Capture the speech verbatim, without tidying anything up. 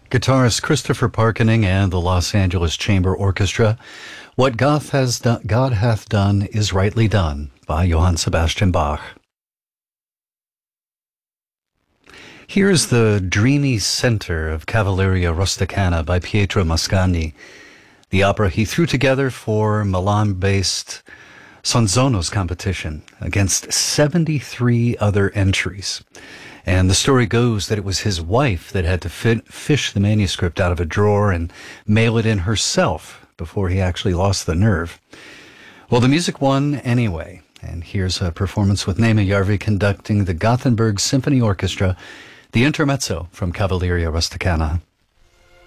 Guitarist Christopher Parkening and the Los Angeles Chamber Orchestra. What God has done, God hath done is rightly done by Johann Sebastian Bach. Here's the dreamy center of Cavalleria Rusticana by Pietro Mascagni, the opera he threw together for Milan-based Sonzono's competition against seventy-three other entries. And the story goes that it was his wife that had to fit, fish the manuscript out of a drawer and mail it in herself before he actually lost the nerve. Well, the music won anyway, and here's a performance with Neema Järvi conducting the Gothenburg Symphony Orchestra, the Intermezzo from Cavalleria Rusticana.